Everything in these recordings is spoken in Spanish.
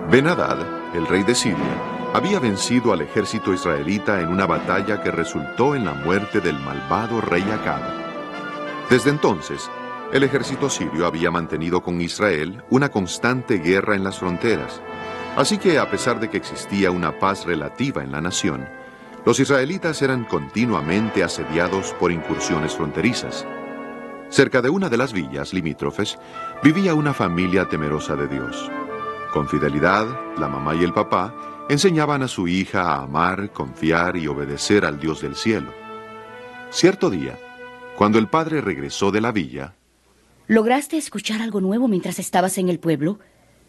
Ben-Hadad, el rey de Siria, había vencido al ejército israelita en una batalla que resultó en la muerte del malvado rey Acab. Desde entonces, el ejército sirio había mantenido con Israel una constante guerra en las fronteras. Así que, a pesar de que existía una paz relativa en la nación, los israelitas eran continuamente asediados por incursiones fronterizas. Cerca de una de las villas limítrofes vivía una familia temerosa de Dios. Con fidelidad, la mamá y el papá enseñaban a su hija a amar, confiar y obedecer al Dios del cielo. Cierto día, cuando el padre regresó de la villa... ¿Lograste escuchar algo nuevo mientras estabas en el pueblo?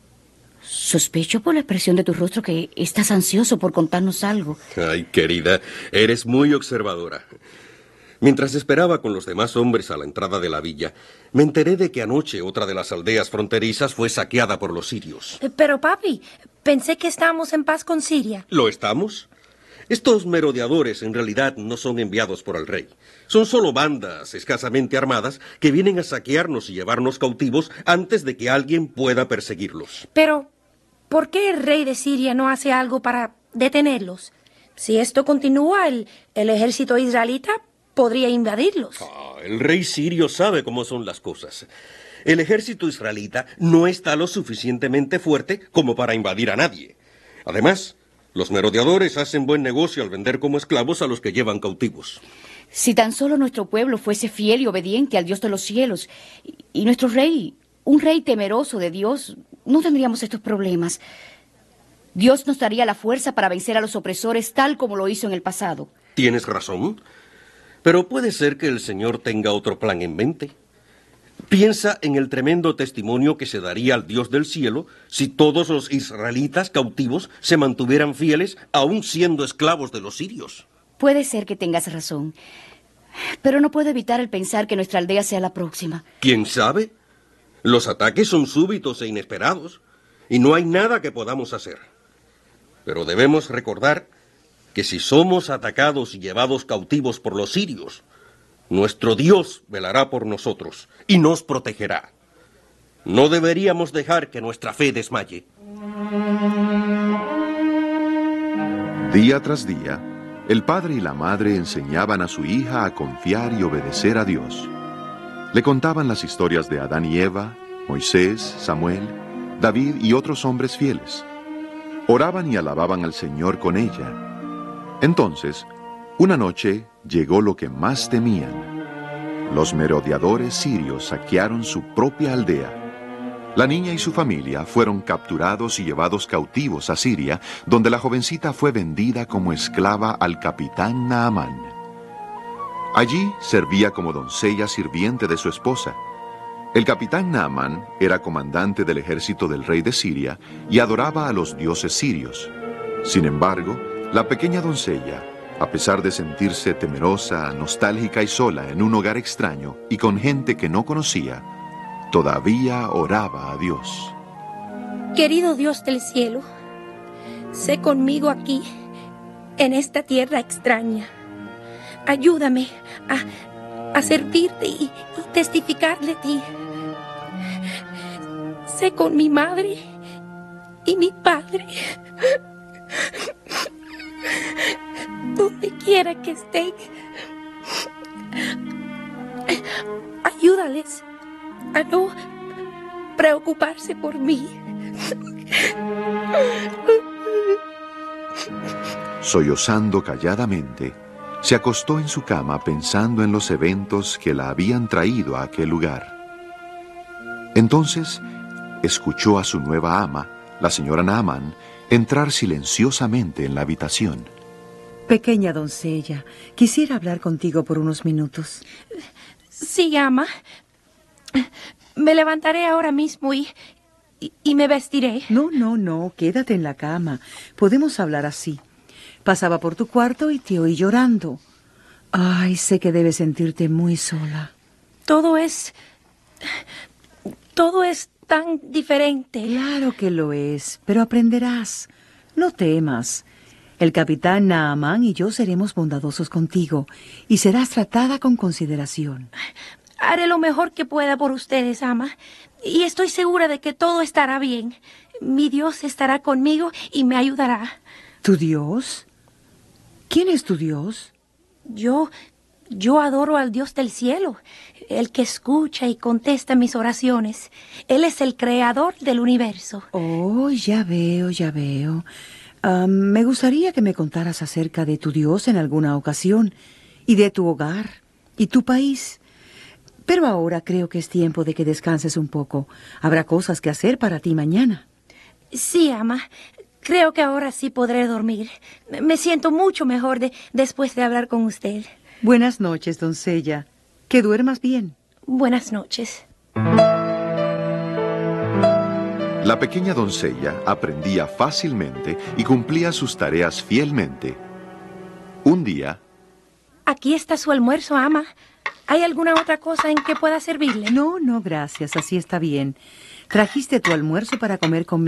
Sospecho por la expresión de tu rostro que estás ansioso por contarnos algo. Ay, querida, eres muy observadora. Mientras esperaba con los demás hombres a la entrada de la villa, me enteré de que anoche otra de las aldeas fronterizas fue saqueada por los sirios. Pero, papi, pensé que estábamos en paz con Siria. ¿Lo estamos? Estos merodeadores en realidad no son enviados por el rey. Son solo bandas escasamente armadas que vienen a saquearnos y llevarnos cautivos antes de que alguien pueda perseguirlos. Pero, ¿por qué el rey de Siria no hace algo para detenerlos? Si esto continúa, el ejército israelita podría invadirlos. El rey sirio sabe cómo son las cosas. El ejército israelita no está lo suficientemente fuerte como para invadir a nadie. Además, los merodeadores hacen buen negocio al vender como esclavos a los que llevan cautivos. Si tan solo nuestro pueblo fuese fiel y obediente al Dios de los cielos, y nuestro rey, un rey temeroso de Dios, no tendríamos estos problemas. Dios nos daría la fuerza para vencer a los opresores tal como lo hizo en el pasado. Tienes razón, pero puede ser que el Señor tenga otro plan en mente. Piensa en el tremendo testimonio que se daría al Dios del cielo si todos los israelitas cautivos se mantuvieran fieles, aún siendo esclavos de los sirios. Puede ser que tengas razón, pero no puedo evitar el pensar que nuestra aldea sea la próxima. ¿Quién sabe? Los ataques son súbitos e inesperados, y no hay nada que podamos hacer. Pero debemos recordar que si somos atacados y llevados cautivos por los sirios, nuestro Dios velará por nosotros y nos protegerá. No deberíamos dejar que nuestra fe desmaye. Día tras día, el padre y la madre enseñaban a su hija a confiar y obedecer a Dios. Le contaban las historias de Adán y Eva, Moisés, Samuel, David y otros hombres fieles. Oraban y alababan al Señor con ella. Entonces, una noche llegó lo que más temían. Los merodeadores sirios saquearon su propia aldea. La niña y su familia fueron capturados y llevados cautivos a Siria, donde la jovencita fue vendida como esclava al capitán Naamán. Allí servía como doncella sirviente de su esposa. El capitán Naamán era comandante del ejército del rey de Siria y adoraba a los dioses sirios. Sin embargo, la pequeña doncella, a pesar de sentirse temerosa, nostálgica y sola en un hogar extraño y con gente que no conocía, todavía oraba a Dios. Querido Dios del cielo, sé conmigo aquí, en esta tierra extraña. Ayúdame a servirte y testificar de ti. Sé con mi madre y mi padre. Donde quiera que estén, ayúdales a no preocuparse por mí. Sollozando calladamente, se acostó en su cama pensando en los eventos que la habían traído a aquel lugar. Entonces, escuchó a su nueva ama, la señora Naamán, entrar silenciosamente en la habitación. Pequeña doncella, quisiera hablar contigo por unos minutos. Sí, ama. Me levantaré ahora mismo y me vestiré. No, quédate en la cama. Podemos hablar así. Pasaba por tu cuarto y te oí llorando. Ay, sé que debes sentirte muy sola. Todo es tan diferente. Claro que lo es, pero aprenderás. No temas. El capitán Naamán y yo seremos bondadosos contigo y serás tratada con consideración. Haré lo mejor que pueda por ustedes, ama, y estoy segura de que todo estará bien. mi Dios estará conmigo y me ayudará. ¿Tu Dios? ¿Quién es tu Dios? Yo adoro al Dios del cielo, el que escucha y contesta mis oraciones. Él es el creador del universo. Oh, ya veo, ya veo. Me gustaría que me contaras acerca de tu Dios en alguna ocasión, y de tu hogar, y tu país. Pero ahora creo que es tiempo de que descanses un poco. Habrá cosas que hacer para ti mañana. Sí, ama. Creo que ahora sí podré dormir. Me siento mucho mejor después de hablar con usted. Buenas noches, doncella. Que duermas bien. Buenas noches. La pequeña doncella aprendía fácilmente y cumplía sus tareas fielmente. Un día, Aquí está su almuerzo, ama. ¿Hay alguna otra cosa en que pueda servirle? No, gracias. Así está bien. ¿Trajiste tu almuerzo para comer conmigo?